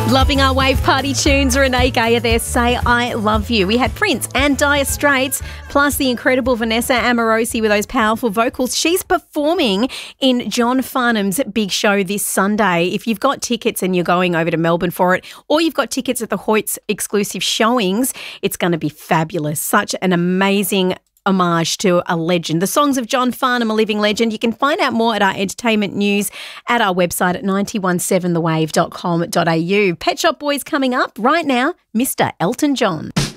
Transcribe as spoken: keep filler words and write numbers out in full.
Loving our wave party tunes. Renee Geyer there, Say I Love You. We had Prince and Dire Straits, plus the incredible Vanessa Amorosi with those powerful vocals. She's performing in John Farnham's big show this Sunday. If you've got tickets and you're going over to Melbourne for it, or you've got tickets at the Hoyts exclusive showings, it's going to be fabulous. Such an amazing homage to a legend. The songs of John Farnham, a living legend. You can find out more at our entertainment news at our website at nine one seven the wave dot com dot a u. Pet Shop Boys coming up right now, Mister Elton John.